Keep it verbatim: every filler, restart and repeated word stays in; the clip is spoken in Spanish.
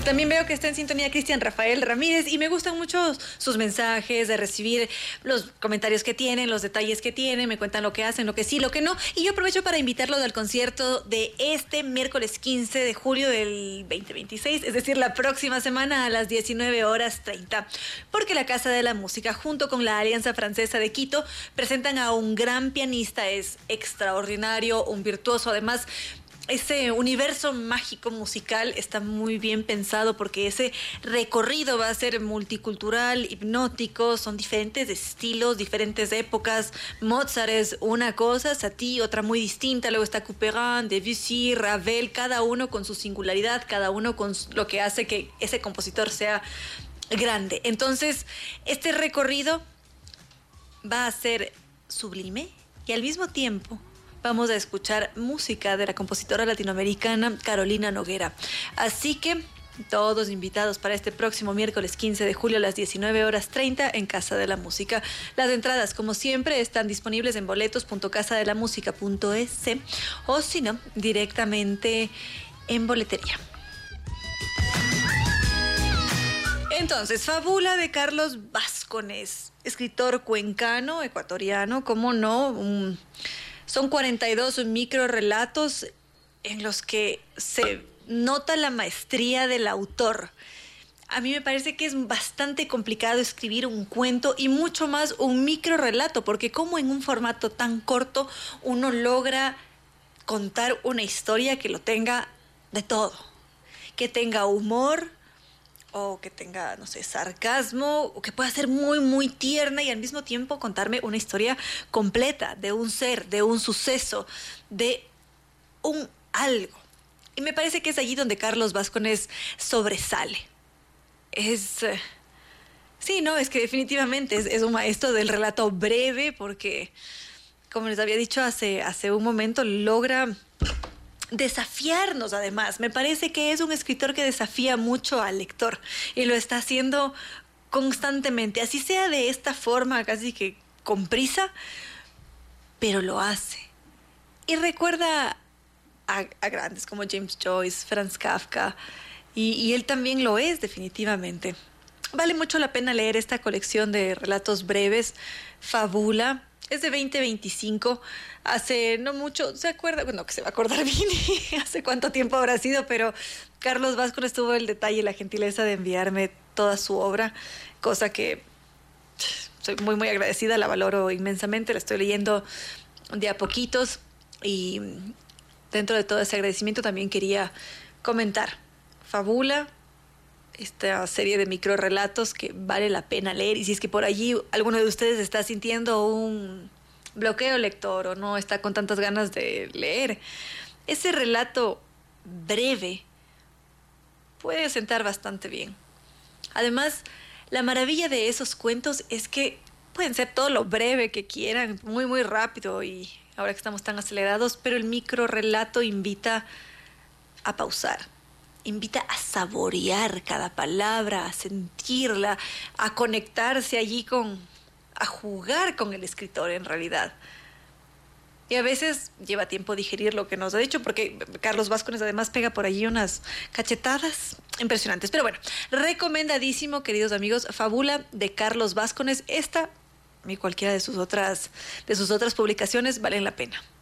También veo que está en sintonía Cristian Rafael Ramírez y me gustan mucho sus mensajes, de recibir los comentarios que tienen, los detalles que tienen, me cuentan lo que hacen, lo que sí, lo que no. Y yo aprovecho para invitarlos al concierto de este miércoles quince de julio del veinte veintiséis, es decir, la próxima semana a las diecinueve horas treinta, porque la Casa de la Música junto con la Alianza Francesa de Quito presentan a un gran pianista, es extraordinario, un virtuoso, además. Ese universo mágico musical está muy bien pensado porque ese recorrido va a ser multicultural, hipnótico, son diferentes estilos, diferentes épocas. Mozart es una cosa, Satie otra muy distinta, luego está Couperin, Debussy, Ravel, cada uno con su singularidad, cada uno con lo que hace que ese compositor sea grande. Entonces, este recorrido va a ser sublime y al mismo tiempo vamos a escuchar música de la compositora latinoamericana Carolina Noguera. Así que todos invitados para este próximo miércoles quince de julio a las diecinueve horas treinta en Casa de la Música. Las entradas, como siempre, están disponibles en boletos punto casa de la música punto es o si no, directamente en boletería. Entonces, Fábula de Carlos Vázquez, escritor cuencano, ecuatoriano, cómo no, un... Son cuarenta y dos microrelatos en los que se nota la maestría del autor. A mí me parece que es bastante complicado escribir un cuento y mucho más un microrelato, porque como en un formato tan corto uno logra contar una historia que lo tenga de todo, que tenga humor, o que tenga, no sé, sarcasmo, o que pueda ser muy, muy tierna y al mismo tiempo contarme una historia completa de un ser, de un suceso, de un algo. Y me parece que es allí donde Carlos Vázquez sobresale. Es... Eh, sí, no, es que definitivamente es, es un maestro del relato breve porque, como les había dicho hace, hace un momento, logra desafiarnos además. Me parece que es un escritor que desafía mucho al lector y lo está haciendo constantemente, así sea de esta forma casi que con prisa, pero lo hace. Y recuerda a, a grandes como James Joyce, Franz Kafka, y, y él también lo es definitivamente. Vale mucho la pena leer esta colección de relatos breves, Fábula. Es de veinte veinticinco, hace no mucho, ¿se acuerda? Bueno, que se va a acordar bien hace cuánto tiempo habrá sido, pero Carlos Vázquez tuvo el detalle y la gentileza de enviarme toda su obra, cosa que soy muy, muy agradecida, la valoro inmensamente, la estoy leyendo de a poquitos y dentro de todo ese agradecimiento también quería comentar Fábula, esta serie de microrelatos que vale la pena leer, y si es que por allí alguno de ustedes está sintiendo un bloqueo lector o no está con tantas ganas de leer, ese relato breve puede sentar bastante bien. Además, la maravilla de esos cuentos es que pueden ser todo lo breve que quieran, muy muy rápido, y ahora que estamos tan acelerados, pero el microrelato invita a pausar, invita a saborear cada palabra, a sentirla, a conectarse allí con, a jugar con el escritor en realidad. Y a veces lleva tiempo digerir lo que nos ha dicho, porque Carlos Vázquez además pega por allí unas cachetadas impresionantes. Pero bueno, recomendadísimo, queridos amigos, Fábula de Carlos Vázquez. Esta y cualquiera de sus otras, de sus otras publicaciones valen la pena.